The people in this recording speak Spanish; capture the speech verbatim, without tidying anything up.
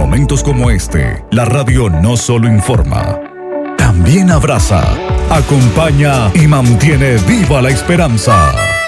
momentos como este, la radio no solo informa, también abraza, acompaña y mantiene viva la esperanza.